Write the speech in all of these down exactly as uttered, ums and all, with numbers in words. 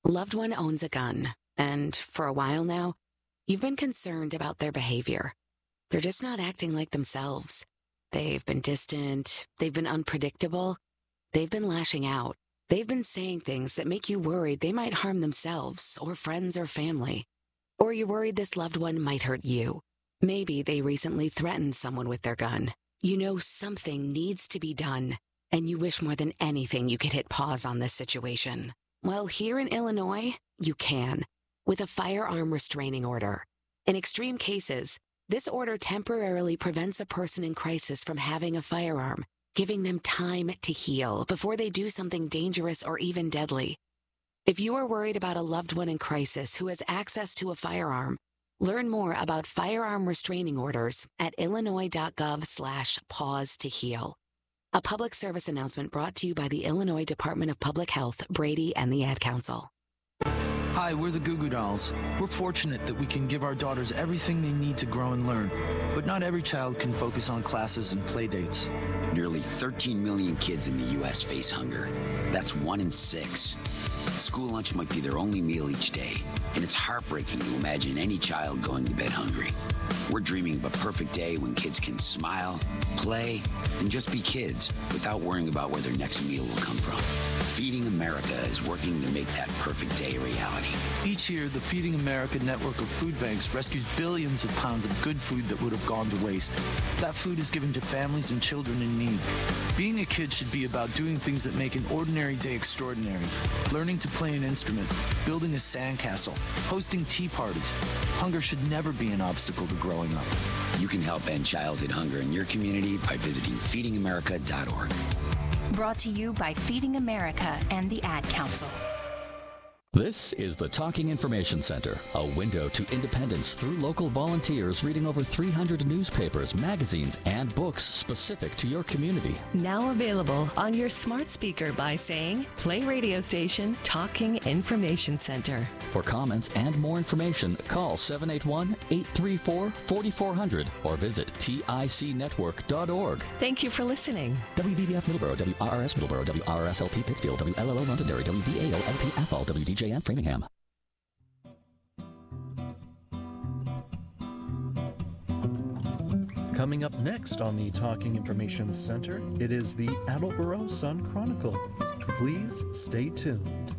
loved one owns a gun, and for a while now, you've been concerned about their behavior. They're just not acting like themselves. They've been distant, they've been unpredictable, they've been lashing out. They've been saying things that make you worried they might harm themselves or friends or family. Or you're worried this loved one might hurt you. Maybe they recently threatened someone with their gun. You know something needs to be done, and you wish more than anything you could hit pause on this situation. Well, here in Illinois, you can, with a firearm restraining order. In extreme cases, this order temporarily prevents a person in crisis from having a firearm, giving them time to heal before they do something dangerous or even deadly. If you are worried about a loved one in crisis who has access to a firearm, learn more about firearm restraining orders at illinois.gov slash pause to heal. A public service announcement brought to you by the Illinois Department of Public Health, Brady, and the Ad Council. Hi, we're the Goo Goo Dolls. We're fortunate that we can give our daughters everything they need to grow and learn. But not every child can focus on classes and play dates. Nearly thirteen million kids in the U S face hunger. That's one in six. School lunch might be their only meal each day, and it's heartbreaking to imagine any child going to bed hungry. We're dreaming of a perfect day when kids can smile, play, and just be kids without worrying about where their next meal will come from. Feeding America is working to make that perfect day a reality. Each year, the Feeding America network of food banks rescues billions of pounds of good food that would have gone to waste. That food is given to families and children in need. Being a kid should be about doing things that make an ordinary day extraordinary. Learning to play an instrument, building a sandcastle, hosting tea parties. Hunger should never be an obstacle to growing up. You can help end childhood hunger in your community by visiting feeding america dot org. Brought to you by Feeding America and the Ad Council. This is the Talking Information Center, a window to independence through local volunteers reading over three hundred newspapers, magazines, and books specific to your community. Now available on your smart speaker by saying, play radio station Talking Information Center. For comments and more information, call seven eight one, eight three four, four four zero zero or visit tic network dot org. Thank you for listening. W B B F Middleborough, W R R S Middleborough, W R R S L P Pittsfield, W L L O Londonderry, W V A O L P Athol, W D J N Framingham. Coming up next on the Talking Information Center, it is the Attleboro Sun Chronicle. Please stay tuned.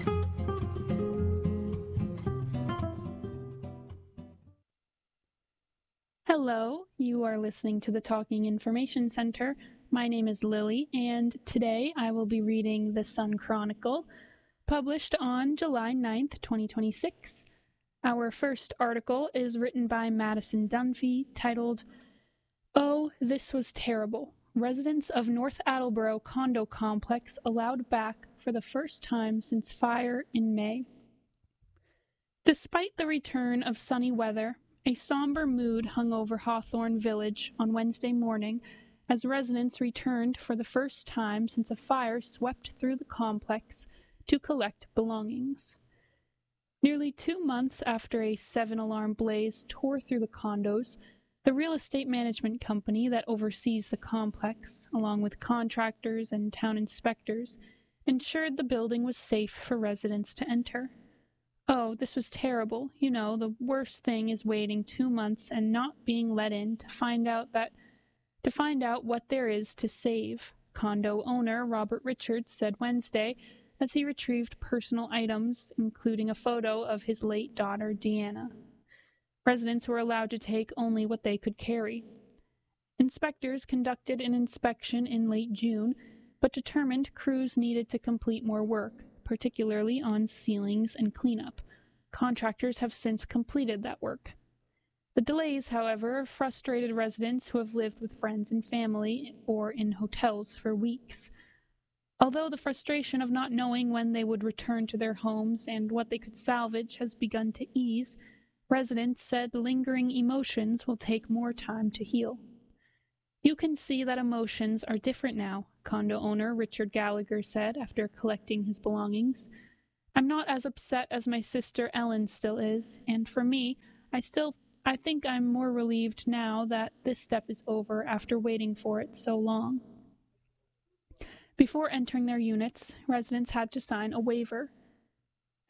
Hello, you are listening to the Talking Information Center. My name is Lily, and today I will be reading the Sun Chronicle, published on July ninth, twenty twenty-six. Our first article is written by Madison Dunphy, titled, "Oh, This Was Terrible. Residents of North Attleboro Condo Complex Allowed Back for the First Time Since Fire in May." Despite the return of sunny weather, a somber mood hung over Hawthorne Village on Wednesday morning as residents returned for the first time since a fire swept through the complex to collect belongings. Nearly two months after a seven-alarm blaze tore through the condos, the real estate management company that oversees the complex, along with contractors and town inspectors, ensured the building was safe for residents to enter. Oh, this was terrible. You know, the worst thing is waiting two months and not being let in to find out that to find out what there is to save, condo owner Robert Richards said Wednesday as he retrieved personal items, including a photo of his late daughter, Deanna. Residents were allowed to take only what they could carry. Inspectors conducted an inspection in late June, but determined crews needed to complete more work, particularly on ceilings and cleanup. Contractors have since completed that work. The delays, however, frustrated residents who have lived with friends and family or in hotels for weeks. Although the frustration of not knowing when they would return to their homes and what they could salvage has begun to ease, residents said lingering emotions will take more time to heal. "You can see that emotions are different now," condo owner Richard Gallagher said after collecting his belongings. "I'm not as upset as my sister Ellen still is, and for me, I still I think I'm more relieved now that this step is over after waiting for it so long." Before entering their units, residents had to sign a waiver.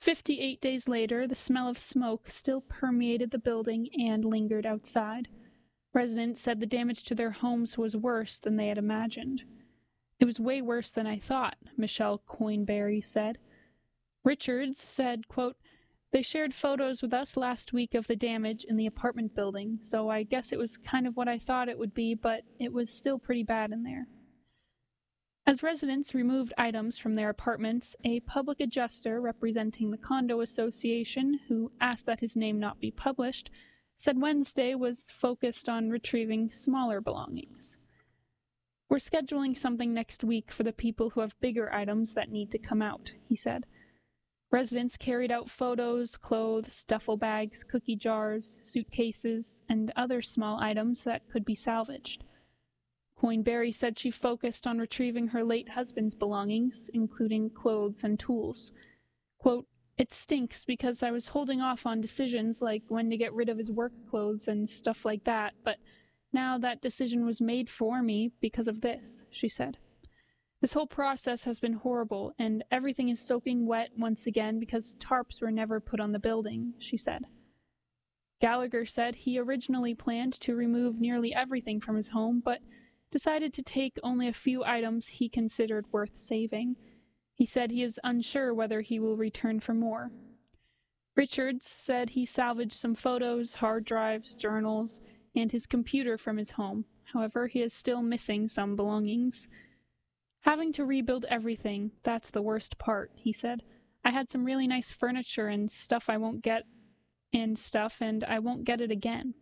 Fifty-eight days later, the smell of smoke still permeated the building and lingered outside. Residents said the damage to their homes was worse than they had imagined. "It was way worse than I thought," Michelle Coinberry said. Richards said, quote, "They shared photos with us last week of the damage in the apartment building, so I guess it was kind of what I thought it would be, but it was still pretty bad in there." As residents removed items from their apartments, a public adjuster representing the condo association, who asked that his name not be published, said Wednesday was focused on retrieving smaller belongings. "We're scheduling something next week for the people who have bigger items that need to come out," he said. Residents carried out photos, clothes, duffel bags, cookie jars, suitcases, and other small items that could be salvaged. Coinberry said she focused on retrieving her late husband's belongings, including clothes and tools. Quote, "It stinks because I was holding off on decisions like when to get rid of his work clothes and stuff like that, but now that decision was made for me because of this," she said. "This whole process has been horrible, and everything is soaking wet once again because tarps were never put on the building," she said. Gallagher said he originally planned to remove nearly everything from his home, but decided to take only a few items he considered worth saving. He said he is unsure whether he will return for more. Richards said he salvaged some photos, hard drives, journals, and his computer from his home. However, he is still missing some belongings. "Having to rebuild everything, that's the worst part," he said. "I had some really nice furniture and stuff I won't get and stuff, and I won't get it again."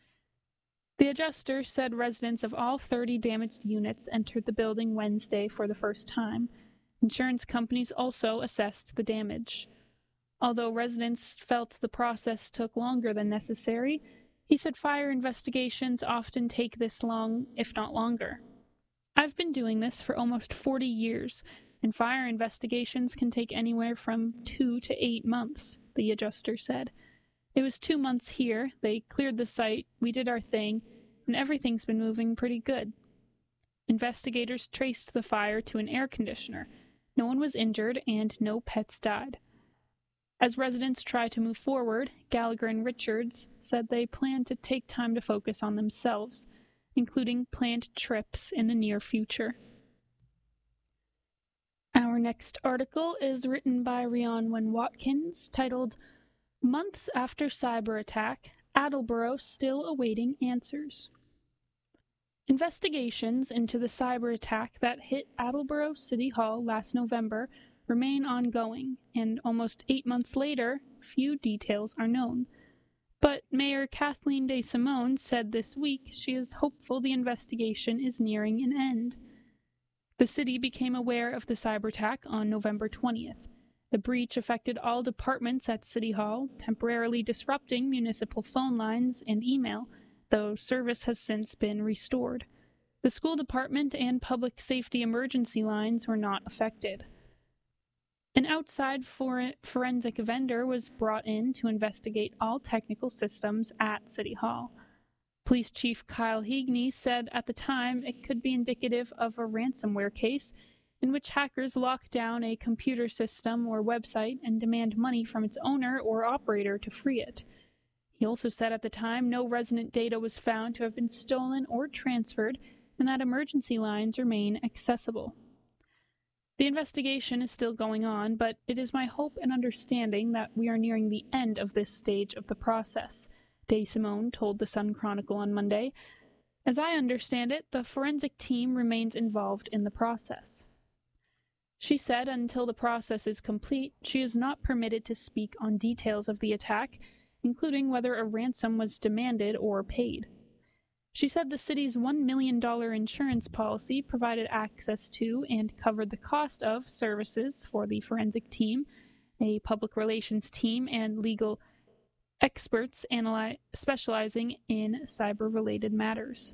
The adjuster said residents of all thirty damaged units entered the building Wednesday for the first time. Insurance companies also assessed the damage. Although residents felt the process took longer than necessary, he said fire investigations often take this long, if not longer. "I've been doing this for almost forty years, and fire investigations can take anywhere from two to eight months, the adjuster said. "It was two months here, they cleared the site, we did our thing, and everything's been moving pretty good." Investigators traced the fire to an air conditioner. No one was injured, and no pets died. As residents try to move forward, Gallagher and Richards said they plan to take time to focus on themselves, including planned trips in the near future. Our next article is written by Rhianwen Watkins, titled "Months After Cyber Attack, Attleboro Still Awaiting Answers." Investigations into the cyber attack that hit Attleboro City Hall last November remain ongoing, and almost eight months later, few details are known. But Mayor Kathleen DeSimone said this week she is hopeful the investigation is nearing an end. The city became aware of the cyber attack on November twentieth. The breach affected all departments at City Hall, temporarily disrupting municipal phone lines and email, though service has since been restored. The school department and public safety emergency lines were not affected. An outside for- forensic vendor was brought in to investigate all technical systems at City Hall. Police Chief Kyle Heagney said at the time it could be indicative of a ransomware case in which hackers lock down a computer system or website and demand money from its owner or operator to free it. He also said at the time no resident data was found to have been stolen or transferred, and that emergency lines remain accessible. The investigation is still going on, but it is my hope and understanding that we are nearing the end of this stage of the process, DeSimone told the Sun Chronicle on Monday. "As I understand it, the forensic team remains involved in the process." She said until the process is complete, she is not permitted to speak on details of the attack, including whether a ransom was demanded or paid. She said the city's one million dollars insurance policy provided access to and covered the cost of services for the forensic team, a public relations team, and legal experts analy- specializing in cyber-related matters.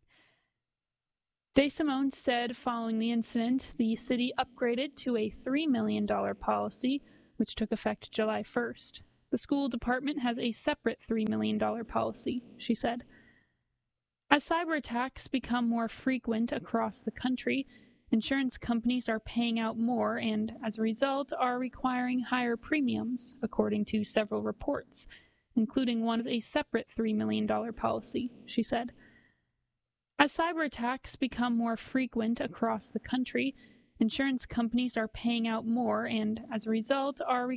DeSimone said following the incident, the city upgraded to a three million dollars policy, which took effect July first. The school department has a separate three million dollars policy, she said. As cyber attacks become more frequent across the country, Insurance companies are paying out more and, as a result, are requiring higher premiums, according to several reports, including one as a separate three million dollars policy, she said. As cyber attacks become more frequent across the country, insurance companies are paying out more and, as a result, are